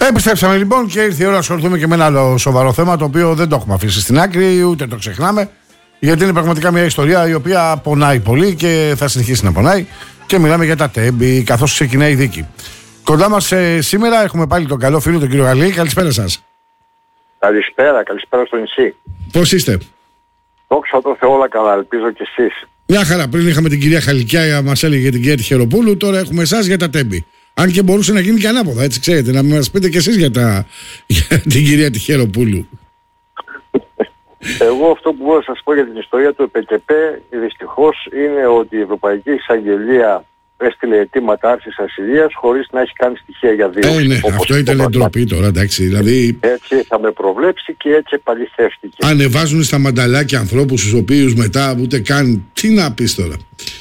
Επιστρέψαμε λοιπόν και ήρθε η ώρα να ασχοληθούμε και με ένα άλλο σοβαρό θέμα, το οποίο δεν το έχουμε αφήσει στην άκρη, ούτε το ξεχνάμε. Γιατί είναι πραγματικά μια ιστορία η οποία πονάει πολύ και θα συνεχίσει να πονάει. Και μιλάμε για τα τέμπη, καθώς ξεκινάει η δίκη. Κοντά μας σήμερα έχουμε πάλι τον καλό φίλο, τον κύριο Γαλλή. Καλησπέρα σας. Καλησπέρα στο νησί. Πώς είστε? Δόξα τω Θεώ, όλα καλά, ελπίζω κι εσείς. Μια χαρά. Πριν είχαμε την κυρία Χαλικιά, μας έλεγε για την κυρία Τιχεροπούλου, τώρα έχουμε εσάς για τα τέμπη. Αν και μπορούσε να γίνει και ανάποδα, έτσι ξέρετε, να μας πείτε κι εσείς για την κυρία Τιχεροπούλου. Εγώ αυτό που μπορώ να σας πω για την ιστορία του ΕΠΚΕΠΕ δυστυχώς είναι ότι η Ευρωπαϊκή Εισαγγελία έστειλε αιτήματα άρσης ασυλίας χωρίς να έχει κάνει στοιχεία για δίωξη. Ναι, αυτό ήταν ντροπή τώρα, εντάξει. Δηλαδή, έτσι είχαμε προβλέψει και έτσι επαληθεύτηκε. Ανεβάζουν στα μανταλάκια ανθρώπους τους οποίους μετά ούτε καν. Τι να πεις τώρα.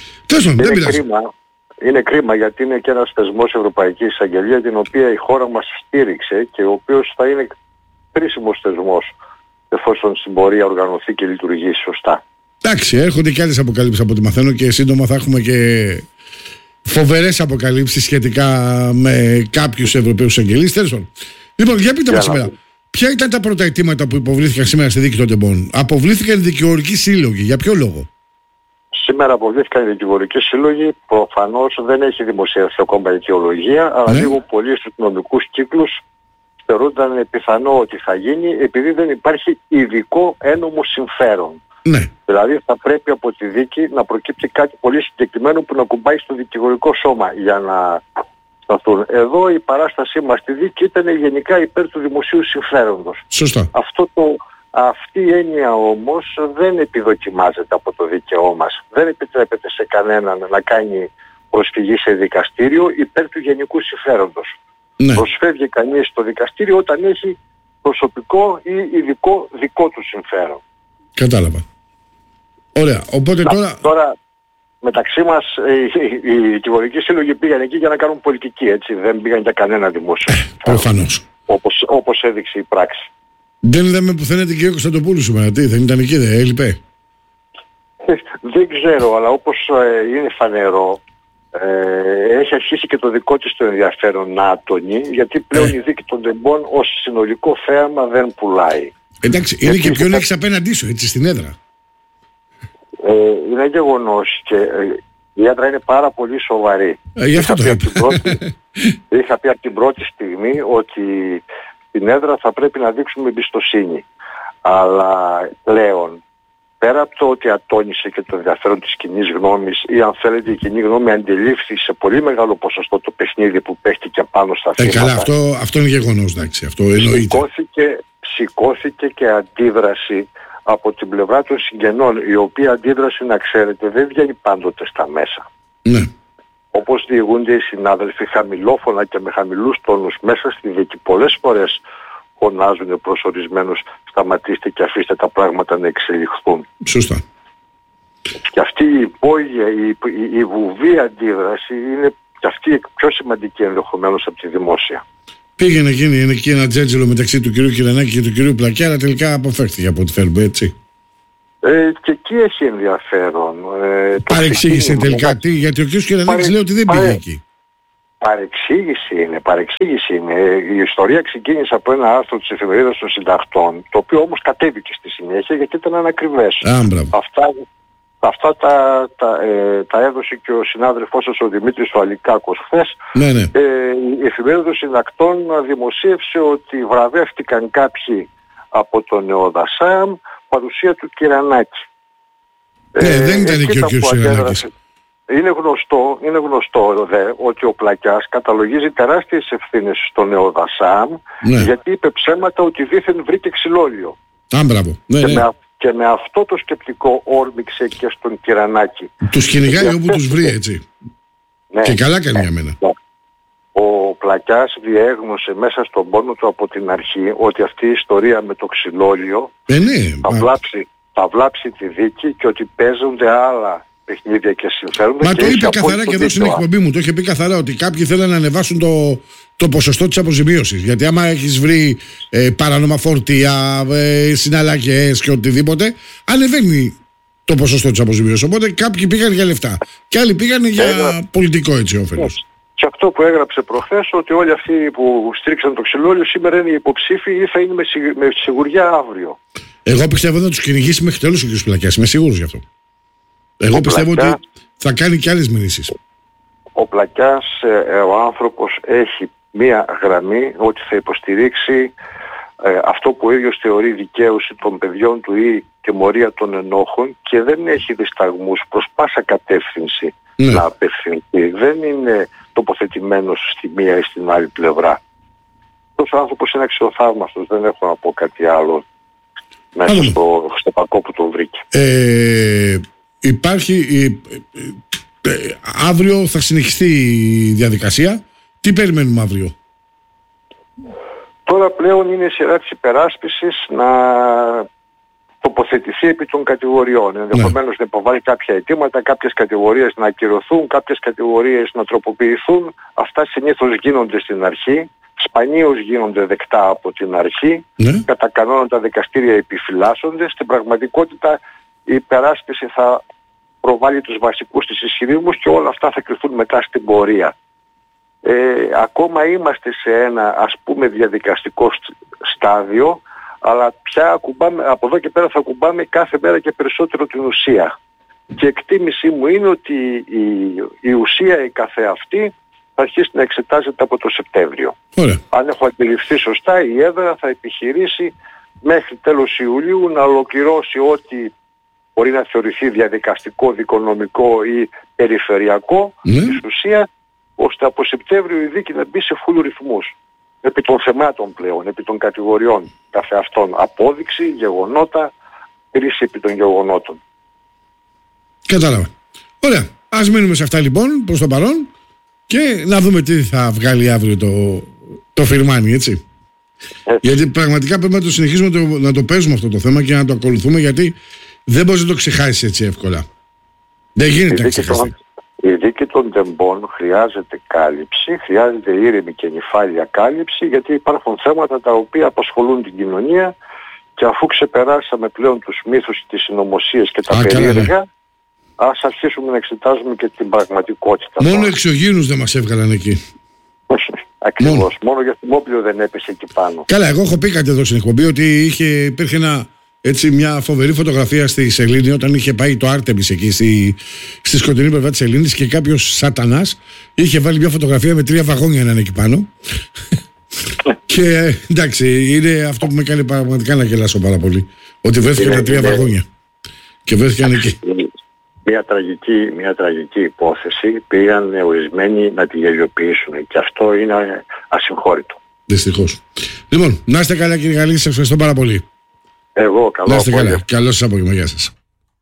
Είναι κρίμα γιατί είναι και ένας θεσμός Ευρωπαϊκής Εισαγγελίας την οποία η χώρα μας στήριξε και ο οποίος θα είναι κρίσιμος θεσμός εφόσον στην πορεία οργανωθεί και λειτουργήσει σωστά. Εντάξει, έρχονται και άλλες αποκαλύψεις από ό,τι μαθαίνω και σύντομα θα έχουμε και φοβερές αποκαλύψεις σχετικά με κάποιους Ευρωπαίους εισαγγελείς. Τέλος πάντων. Λοιπόν, για πείτε μας σήμερα, ποια ήταν τα πρώτα αιτήματα που υποβλήθηκαν σήμερα στη δίκη των τεμπών? Αποβλήθηκαν οι δικηγορικοί σύλλογοι. Για ποιο λόγο? Σήμερα αποβλήθηκαν οι δικηγορικοί σύλλογοι. Προφανώς δεν έχει δημοσιευθεί ακόμα η αιτιολογία, αλλά λίγο πολύ στους νομικούς κύκλους θεωρούνταν πιθανό ότι θα γίνει επειδή δεν υπάρχει ειδικό ένομο συμφέρον. Ναι. Δηλαδή θα πρέπει από τη δίκη να προκύψει κάτι πολύ συγκεκριμένο που να κουμπάει στο δικηγορικό σώμα για να σταθούν. Εδώ η παράστασή μας στη δίκη ήταν γενικά υπέρ του δημοσίου συμφέροντος. Σωστά. Αυτή η έννοια όμως δεν επιδοκιμάζεται από το δίκαιό μας. Δεν επιτρέπεται σε κανέναν να κάνει προσφυγή σε δικαστήριο υπέρ του γενικού συμφέροντος. Ναι. Προσφεύγει κανείς στο δικαστήριο όταν έχει προσωπικό ή ειδικό δικό του συμφέρον. Κατάλαβα. Ωραία. Οπότε τώρα μεταξύ μας οι δικηγορικοί σύλλογοι πήγαν εκεί για να κάνουν πολιτική, έτσι. Δεν πήγαν για κανένα δημόσιο. Προφανώς. Όπως έδειξε η πράξη. Δεν είδαμε πουθενά την κυρία Κωνσταντοπούλου σήμερα. Τι, δεν ήταν εκεί, δεν έλειπε? Δεν ξέρω, αλλά όπως είναι φανερό, έχει αρχίσει και το δικό της το ενδιαφέρον να ατονεί, γιατί πλέον η δίκη των τεμπών ως συνολικό θέαμα δεν πουλάει. Εντάξει, είναι και ποιον έχεις απέναντί σου, έτσι, στην έδρα. Είναι γεγονός και η έδρα είναι πάρα πολύ σοβαρή. Είχα πει από την πρώτη στιγμή ότι στην έδρα θα πρέπει να δείξουμε εμπιστοσύνη. Αλλά πλέον, πέρα από το ότι ατόνισε και το ενδιαφέρον της κοινής γνώμης ή αν θέλετε η κοινή γνώμη αντιλήφθη σε πολύ μεγάλο ποσοστό το παιχνίδι που παίχτηκε πάνω στα θύματα. Καλά, αυτό είναι γεγονός, εντάξει, αυτό εννοείται. Σηκώθηκε και αντίδραση από την πλευρά των συγγενών, η οποία αντίδραση, να ξέρετε, δεν βγαίνει πάντοτε στα μέσα. Ναι. Όπως διηγούνται οι συνάδελφοι χαμηλόφωνα και με χαμηλούς τόνους μέσα στη δίκη, πολλές φορές φωνάζουν προς ορισμένους, σταματήστε και αφήστε τα πράγματα να εξελιχθούν. Σωστά. Και αυτή η υπόγεια, η βουβή αντίδραση είναι και αυτή πιο σημαντική ενδεχομένως από τη δημόσια. Πήγε να γίνει εκεί ένα τζέτζελο μεταξύ του κυρίου Κυρανάκη και του κυρίου Πλακιά, αλλά τελικά αποφεύχθηκε από ό,τι φέρνουμε, έτσι. Και εκεί έχει ενδιαφέρον. Παρεξήγησε τελικά τι, γιατί ο κύριος Κυρανάκης λέει ότι δεν πήγε εκεί. Παρεξήγηση είναι. Η ιστορία ξεκίνησε από ένα άρθρο της Εφημερίδας των Συντακτών, το οποίο όμως κατέβηκε στη συνέχεια γιατί ήταν ανακριβές. Αυτά τα έδωσε και ο συνάδελφός σας ο Δημήτρης ο Αλικάκος χθες. Ναι. Η Εφημερίδα των Συντακτών δημοσίευσε ότι βραβεύτηκαν κάποιοι από τον Νεοδασάμ παρουσία του Κυρανάκη. Δεν ήταν και ο κύριος Κυρανάκης. Είναι γνωστό ότι ο Πλακιάς καταλογίζει τεράστιες ευθύνες στον Νεοδασάμ, γιατί είπε ψέματα ότι δήθεν βρήκε ξυλόλιο. Μπράβο. Και με αυτό το σκεπτικό όρμηξε και στον Κυρανάκη. Τους κυνηγάει όπου τους βρει, έτσι. Ναι, και καλά κάνει για μένα. Ο Πλακιάς διέγνωσε μέσα στον πόνο του από την αρχή ότι αυτή η ιστορία με το ξυλόλιο θα βλάψει τη δίκη και ότι παίζονται άλλα παιχνίδια και συμφέροντα. Μα το είπε καθαρά και εδώ στην εκπομπή μου. Το είχε πει καθαρά ότι κάποιοι θέλουν να ανεβάσουν το ποσοστό της αποζημίωσης. Γιατί άμα έχεις βρει παράνομα φορτία, συναλλαγές και οτιδήποτε, ανεβαίνει το ποσοστό της αποζημίωσης. Οπότε κάποιοι πήγαν για λεφτά και άλλοι πήγαν για πολιτικό, έτσι, όφελος. Και αυτό που έγραψε προχθές, ότι όλοι αυτοί που στήριξαν το Ξυλώριο σήμερα είναι υποψήφοι ή θα είναι με σιγουριά αύριο. Εγώ πιστεύω θα τους κυνηγήσει μέχρι τέλος ο κ. Πλακιάς, είμαι σίγουρος γι' αυτό. Εγώ πιστεύω ότι θα κάνει και άλλες μηνύσεις. Ο Πλακιάς, ο άνθρωπος έχει μία γραμμή ότι θα υποστηρίξει αυτό που ο ίδιος θεωρεί δικαίωση των παιδιών του ή τιμωρία των ενόχων και δεν έχει δισταγμούς προς πάσα κατεύθυνση να απευθυνθεί. Δεν είναι τοποθετημένος στη μία ή στην άλλη πλευρά. Αυτός ο άνθρωπος είναι αξιοθαύμαστος, δεν έχω να πω κάτι άλλο μέσα στο πακό που το βρήκε. Υπάρχει αύριο θα συνεχιστεί η διαδικασία. Τι περιμένουμε αύριο? Τώρα πλέον είναι η σειρά της υπεράσπισης να τοποθετηθεί επί των κατηγοριών. Ενδεχομένως να υποβάλει κάποια αιτήματα, κάποιες κατηγορίες να ακυρωθούν, κάποιες κατηγορίες να τροποποιηθούν. Αυτά συνήθως γίνονται στην αρχή. Σπανίως γίνονται δεκτά από την αρχή. Κατά κανόνα τα δικαστήρια επιφυλάσσονται. Στην πραγματικότητα η υπεράσπιση θα προβάλλει τους βασικούς της ισχυρισμούς και όλα αυτά θα κρυφθούν μετά στην πορεία. Ακόμα είμαστε σε ένα ας πούμε διαδικαστικό στάδιο, αλλά πια από εδώ και πέρα θα ακουμπάμε κάθε μέρα και περισσότερο την ουσία. Και εκτίμησή μου είναι ότι η ουσία η καθεαυτή θα αρχίσει να εξετάζεται από το Σεπτέμβριο. Αν έχω αντιληφθεί σωστά, η έδρα θα επιχειρήσει μέχρι τέλος Ιουλίου να ολοκληρώσει ό,τι μπορεί να θεωρηθεί διαδικαστικό, δικονομικό ή περιφερειακό της ουσία, ώστε από Σεπτέμβριο η δίκη να μπει σε φουλ ρυθμούς. Επί των θεμάτων πλέον, επί των κατηγοριών καθεαυτών. Απόδειξη, γεγονότα, κρίση επί των γεγονότων. Κατάλαβα. Ωραία. Ας μείνουμε σε αυτά λοιπόν προς το παρόν και να δούμε τι θα βγάλει αύριο το φιρμάνι, έτσι. Γιατί πραγματικά πρέπει να το συνεχίσουμε να το παίζουμε αυτό το θέμα και να το ακολουθούμε, γιατί δεν μπορείς να το ξεχάσεις έτσι εύκολα. Δεν γίνεται να ξεχάσει. Η δίκη των τεμπών χρειάζεται κάλυψη, χρειάζεται ήρεμη και νυφάλια κάλυψη, γιατί υπάρχουν θέματα τα οποία απασχολούν την κοινωνία και αφού ξεπεράσαμε πλέον τους μύθους, τις συνωμοσίες και τα περίεργα, ας αρχίσουμε να εξετάζουμε και την πραγματικότητα. Μόνο εξωγήινους δεν μας έβγαλαν εκεί. Ακριβώς. Μόνο για θυμόπλιο δεν έπεσε εκεί πάνω. Καλά, εγώ έχω πει κάτι εδώ στην εκπομπή ότι υπήρχε μια φοβερή φωτογραφία στη Σελήνη όταν είχε πάει το Άρτεμις εκεί στη σκοτεινή πλευρά της Σελήνης και κάποιος σατανάς είχε βάλει μια φωτογραφία με 3 βαγόνια να είναι εκεί πάνω. Και εντάξει, είναι αυτό που με κάνει πραγματικά να γελάσω πάρα πολύ. Ότι βρέθηκαν τα 3 βαγόνια. Και βρέθηκαν εκεί. Μια τραγική υπόθεση, πήγαν ορισμένοι να τη γελιοποιήσουν και αυτό είναι ασυγχώρητο. Δυστυχώς. Λοιπόν, να είστε καλά κύριε Γαλλίδη, σας ευχαριστώ πάρα πολύ. Εγώ, καλό. Να είστε καλά. Καλό σας απόγευμα. Γεια σας.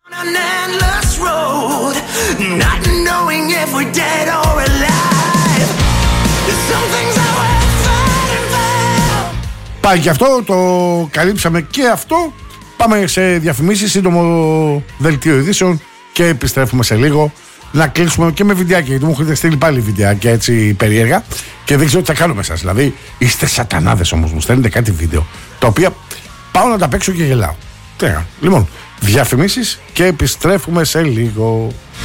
Πάει και αυτό, το καλύψαμε και αυτό. Πάμε σε διαφημίσεις, σύντομο δελτίο ειδήσεων και επιστρέφουμε σε λίγο. Να κλείσουμε και με βιντεάκια, γιατί μου έχετε στείλει πάλι βιντεάκια έτσι περίεργα και δεν ξέρω τι θα κάνω με εσάς. Δηλαδή, είστε σατανάδες όμως, μου στέλνετε κάτι βίντεο τα οποία πάω να τα παίξω και γελάω. Λοιπόν, διαφημίσεις και επιστρέφουμε σε λίγο.